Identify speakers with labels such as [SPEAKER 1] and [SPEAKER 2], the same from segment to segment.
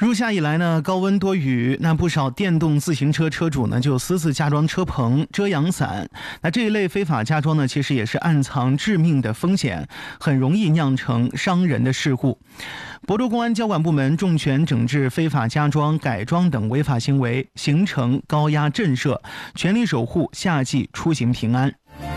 [SPEAKER 1] 入夏以来呢，高温多雨，那不少电动自行车车主呢就私自加装车棚、遮阳伞。那这一类非法加装呢，其实也是暗藏致命的风险，很容易酿成伤人的事故。亳州公安交管部门重拳整治非法加装、改装等违法行为，形成高压震慑，全力守护夏季出行平安。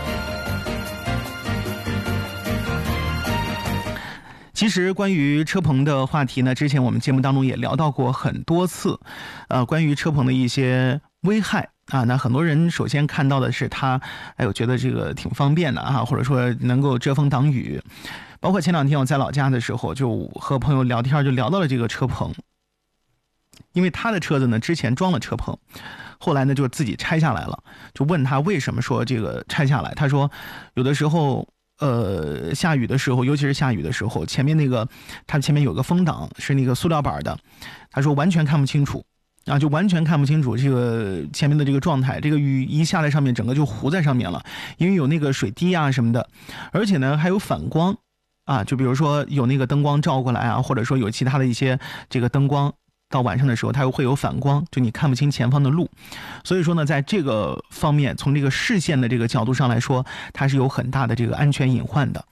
[SPEAKER 1] 其实关于车棚的话题呢，之前我们节目当中也聊到过很多次，关于车棚的一些危害啊。那很多人首先看到的是它，我觉得这个挺方便的啊，或者说能够遮风挡雨。包括前两天我在老家的时候，就和朋友聊天，就聊到了这个车棚，因为他的车子呢之前装了车棚，后来呢就自己拆下来了，就问他为什么说这个拆下来，他说有的时候。下雨的时候，尤其是下雨的时候，它前面有个风挡是那个塑料板的，他说完全看不清楚啊，就完全看不清楚这个前面的这个状态，这个雨一下来上面整个就糊在上面了，因为有那个水滴啊什么的，而且呢还有反光啊，就比如说有那个灯光照过来啊，或者说有其他的一些这个灯光。到晚上的时候它又会有反光，就你看不清前方的路，所以说呢在这个方面，从这个视线的这个角度上来说，它是有很大的这个安全隐患的。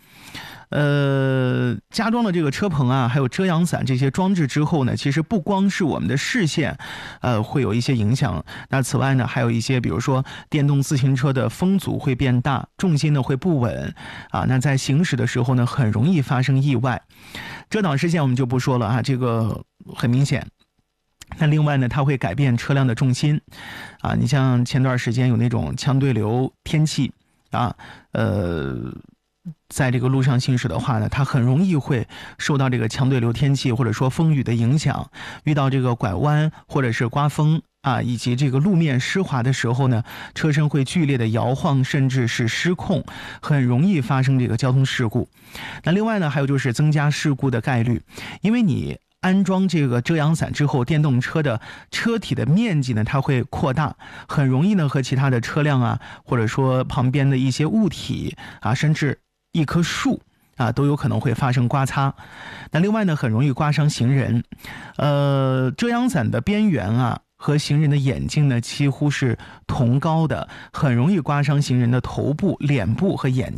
[SPEAKER 1] 加装了这个车棚啊，还有遮阳伞这些装置之后呢，其实不光是我们的视线会有一些影响，那此外呢还有一些比如说电动自行车的风阻会变大，重心呢会不稳啊，那在行驶的时候呢很容易发生意外。遮挡视线我们就不说了啊，这个很明显。那另外呢，它会改变车辆的重心啊。你像前段时间有那种强对流天气啊，在这个路上行驶的话呢，它很容易会受到这个强对流天气或者说风雨的影响，遇到这个拐弯或者是刮风啊，以及这个路面湿滑的时候呢，车身会剧烈的摇晃，甚至是失控，很容易发生这个交通事故。那另外呢，还有就是增加事故的概率，因为你安装这个遮阳伞之后，电动车的车体的面积呢，它会扩大，很容易呢和其他的车辆啊，或者说旁边的一些物体啊，甚至一棵树啊，都有可能会发生刮擦。那另外呢，很容易刮伤行人。遮阳伞的边缘啊和行人的眼睛呢几乎是同高的，很容易刮伤行人的头部、脸部和眼